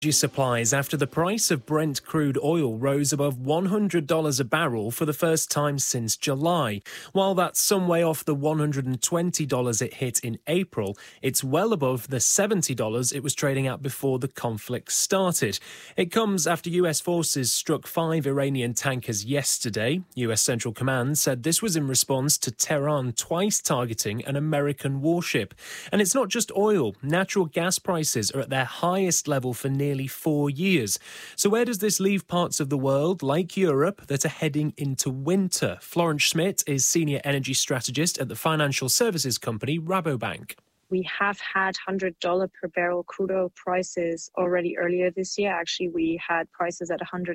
Supplies after the price of Brent crude oil rose above $100 a barrel for the first time since July. While that's some way off the $120 it hit in April, it's well above the $70 it was trading at before the conflict started. It comes after US forces struck 5 Iranian tankers yesterday. US Central Command said this was in response to Tehran twice targeting an American warship. And it's not just oil. Natural gas prices are at their highest level for nearly 4 years. So where does this leave parts of the world, like Europe, that are heading into winter? Florence Schmidt is Senior Energy Strategist at the financial services company Rabobank. We have had $100 per barrel crude oil prices already earlier this year. Actually, we had prices at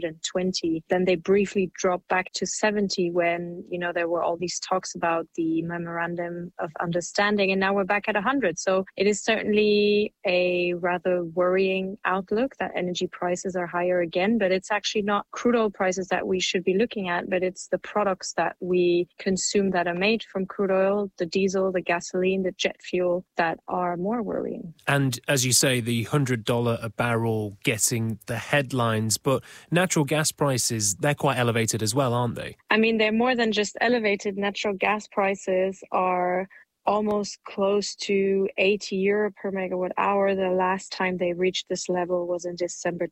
120. Then they briefly dropped back to 70 when, there were all these talks about the memorandum of understanding. And now we're back at 100. So it is certainly a rather worrying outlook that energy prices are higher again. But it's actually not crude oil prices that we should be looking at, but it's the products that we consume that are made from crude oil, the diesel, the gasoline, the jet fuel, that are more worrying. And as you say, the $100 a barrel getting the headlines, but natural gas prices, they're quite elevated as well, aren't they? I mean, they're more than just elevated. Natural gas prices are almost close to €80 per megawatt hour. The last time they reached this level was in December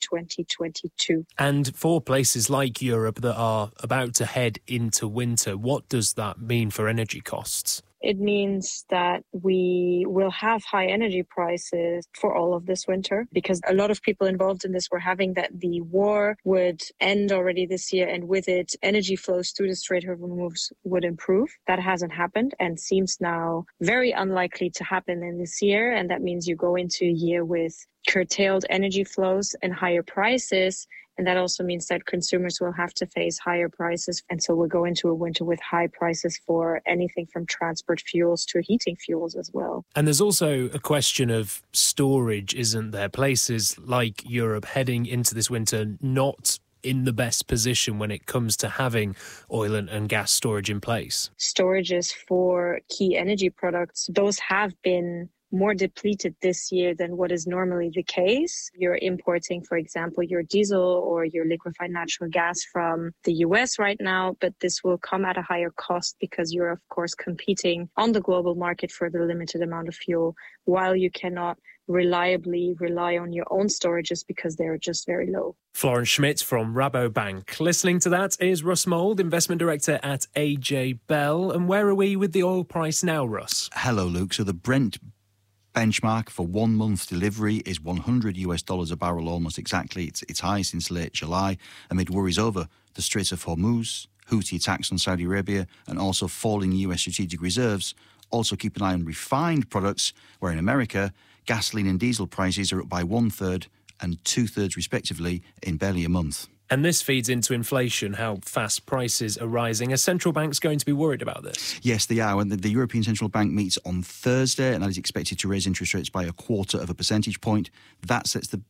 2022. And for places like Europe that are about to head into winter, what does that mean for energy costs? It means that we will have high energy prices for all of this winter, because a lot of people involved in this were having that the war would end already this year, and with it, energy flows through the Strait of Hormuz would improve. That hasn't happened and seems now very unlikely to happen in this year. And that means you go into a year with curtailed energy flows and higher prices. And that also means that consumers will have to face higher prices. And so we'll go into a winter with high prices for anything from transport fuels to heating fuels as well. And there's also a question of storage, isn't there? Places like Europe heading into this winter not in the best position when it comes to having oil and gas storage in place. Storages for key energy products, those have been more depleted this year than what is normally the case. You're importing, for example, your diesel or your liquefied natural gas from the US right now, but this will come at a higher cost because you're, of course, competing on the global market for the limited amount of fuel, while you cannot reliably rely on your own storages because they're just very low. Florence Schmidt from Rabobank. Listening to that is Russ Mould, Investment Director at AJ Bell. And where are we with the oil price now, Russ? Hello, Luke. So the Brent benchmark for 1 month delivery is $100 a barrel, almost exactly. It's high since late July, amid worries over the Strait of Hormuz, Houthi attacks on Saudi Arabia, and also falling US strategic reserves. Also keep an eye on refined products, where in America, gasoline and diesel prices are up by 1/3 and 2/3 respectively in barely a month. And this feeds into inflation, how fast prices are rising. Are central banks going to be worried about this? Yes, they are. And the European Central Bank meets on Thursday, and that is expected to raise interest rates by 1/4 percentage point. That sets the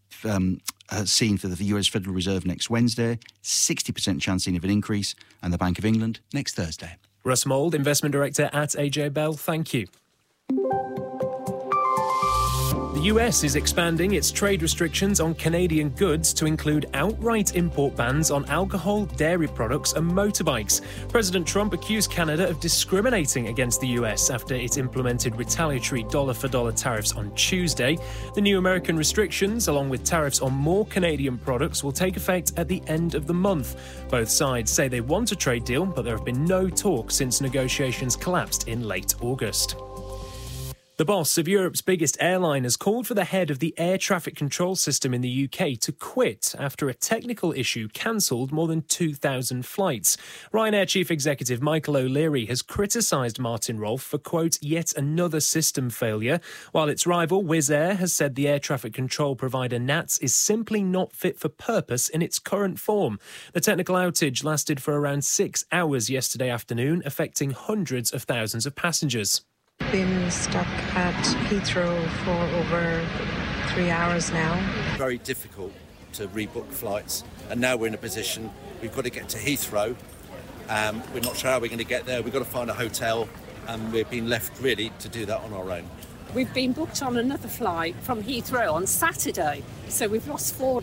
scene for the US Federal Reserve next Wednesday, 60% chance of an increase, and the Bank of England next Thursday. Russ Mould, Investment Director at AJ Bell, thank you. The US is expanding its trade restrictions on Canadian goods to include outright import bans on alcohol, dairy products and motorbikes. President Trump accused Canada of discriminating against the US after it implemented retaliatory dollar-for-dollar tariffs on Tuesday. The new American restrictions, along with tariffs on more Canadian products, will take effect at the end of the month. Both sides say they want a trade deal, but there have been no talks since negotiations collapsed in late August. The boss of Europe's biggest airline has called for the head of the air traffic control system in the UK to quit after a technical issue cancelled more than 2,000 flights. Ryanair Chief Executive Michael O'Leary has criticised Martin Rolfe for, quote, yet another system failure, while its rival Wizz Air has said the air traffic control provider NATS is simply not fit for purpose in its current form. The technical outage lasted for around 6 hours yesterday afternoon, affecting hundreds of thousands of passengers. Been stuck at Heathrow for over 3 hours now. Very difficult to rebook flights, and now we're in a position we've got to get to Heathrow. We're not sure how we're going to get there. We've got to find a hotel, and we've been left really to do that on our own. We've been booked on another flight from Heathrow on Saturday, so we've lost 4